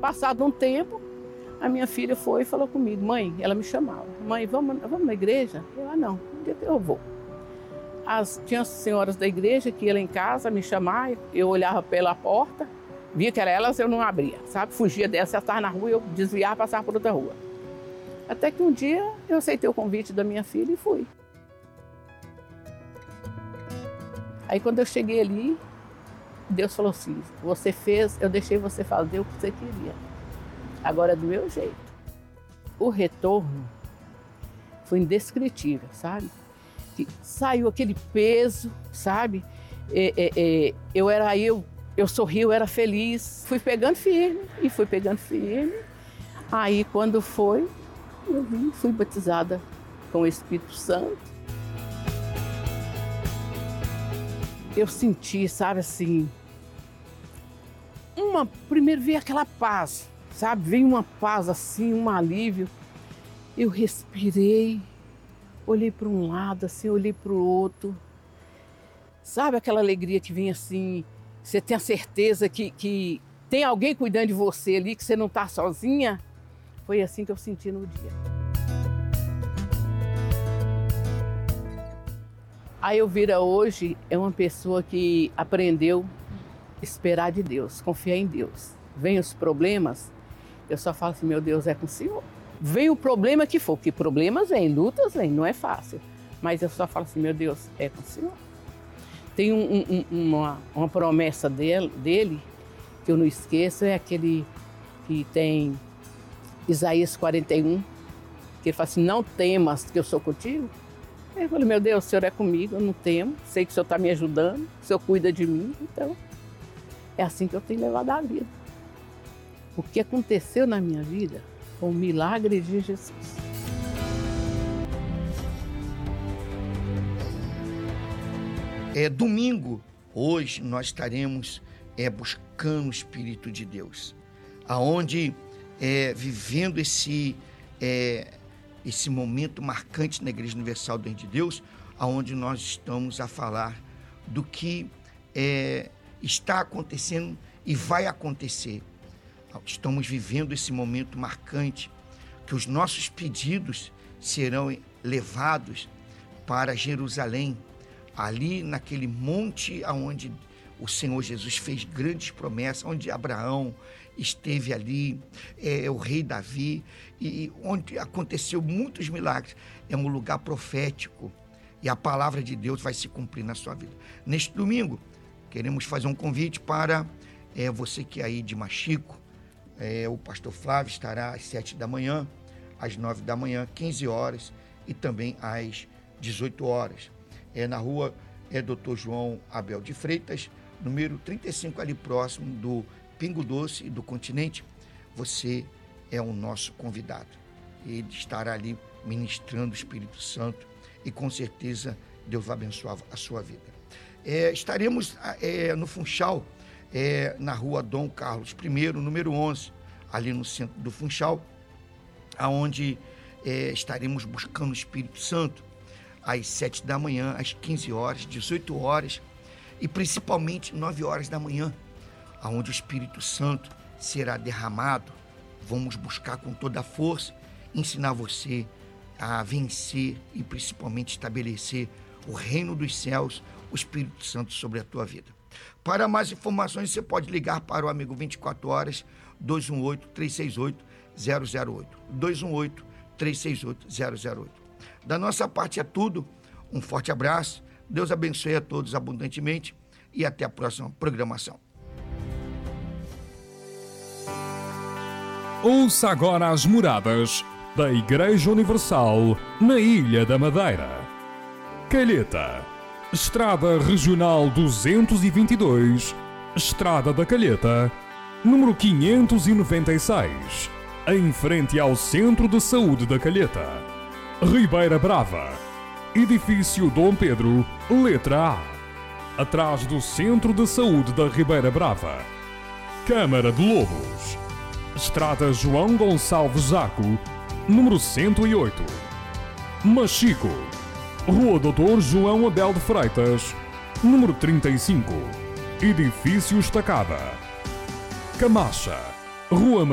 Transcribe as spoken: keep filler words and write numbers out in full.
Passado um tempo, a minha filha foi e falou comigo, mãe, ela me chamava, mãe, vamos, vamos na igreja? Eu, ah, não, um dia que eu vou. As, tinha as senhoras da igreja que iam lá em casa me chamar, eu olhava pela porta, via que era elas, eu não abria, sabe? Fugia delas, se elas estavam na rua, eu desviava, passava por outra rua. Até que um dia eu aceitei o convite da minha filha e fui. Aí quando eu cheguei ali, Deus falou assim, você fez, eu deixei você fazer o que você queria. Agora é do meu jeito. O retorno foi indescritível, sabe? Que saiu aquele peso, sabe? É, é, é, eu era eu, eu sorri, eu era feliz. Fui pegando firme e fui pegando firme. Aí quando foi, eu vim, fui batizada com o Espírito Santo. Eu senti, sabe assim, uma, primeiro veio aquela paz, sabe? Veio uma paz assim, um alívio. Eu respirei, olhei para um lado, assim, olhei para o outro. Sabe aquela alegria que vem assim, você tem a certeza que, que tem alguém cuidando de você ali, que você não está sozinha? Foi assim que eu senti no dia. A Elvira hoje é uma pessoa que aprendeu a esperar de Deus, confiar em Deus. Vem os problemas, eu só falo assim, meu Deus, é com o Senhor. Vem o problema que for, que problemas vêm, lutas vêm, não é fácil. Mas eu só falo assim, meu Deus, é com o Senhor. Tem um, um, uma, uma promessa dele, dele, que eu não esqueço, é aquele que tem Isaías quarenta e um, que ele fala assim, não temas que eu sou contigo. Eu falei, meu Deus, o Senhor é comigo, eu não temo, sei que o Senhor está me ajudando, o Senhor cuida de mim, então é assim que eu tenho levado a vida. O que aconteceu na minha vida foi um milagre de Jesus. É domingo, hoje nós estaremos é, buscando o Espírito de Deus, aonde é, vivendo esse é, esse momento marcante na Igreja Universal do Reino de Deus, aonde nós estamos a falar do que é, está acontecendo e vai acontecer. Estamos vivendo esse momento marcante, que os nossos pedidos serão levados para Jerusalém, ali naquele monte onde o Senhor Jesus fez grandes promessas, onde Abraão esteve ali, é, o rei Davi, e onde aconteceu muitos milagres. É um lugar profético e a palavra de Deus vai se cumprir na sua vida. Neste domingo, queremos fazer um convite para é, você que é aí de Machico. É, o pastor Flávio estará às sete da manhã, às nove da manhã, quinze horas e também às dezoito horas. É na rua é doutor João Abel de Freitas, número trinta e cinco, ali próximo do Pingo Doce e do Continente. Você é o nosso convidado. Ele estará ali ministrando o Espírito Santo e com certeza Deus vai abençoar a sua vida. É, estaremos é, no Funchal, é, na rua Dom Carlos I, número onze, ali no centro do Funchal, aonde é, estaremos buscando o Espírito Santo às sete da manhã, às quinze horas, dezoito horas e principalmente nove horas da manhã, aonde o Espírito Santo será derramado. Vamos buscar com toda a força, ensinar você a vencer e principalmente estabelecer o reino dos céus, o Espírito Santo sobre a tua vida. Para mais informações, você pode ligar para o amigo vinte e quatro horas, dois um oito, três seis oito, zero zero oito, dois um oito, três seis oito, zero zero oito. Da nossa parte é tudo, um forte abraço, Deus abençoe a todos abundantemente e até a próxima programação. Ouça agora as moradas da Igreja Universal na Ilha da Madeira. Calheta, Estrada Regional duzentos e vinte e dois, Estrada da Calheta, número quinhentos e noventa e seis, em frente ao Centro de Saúde da Calheta. Ribeira Brava, Edifício Dom Pedro, letra A, atrás do Centro de Saúde da Ribeira Brava. Câmara de Lobos, Estrada João Gonçalves Zaco, número cento e oito. Machico, Rua doutor João Abel de Freitas, número trinta e cinco, Edifício Estacada. Camacha, Rua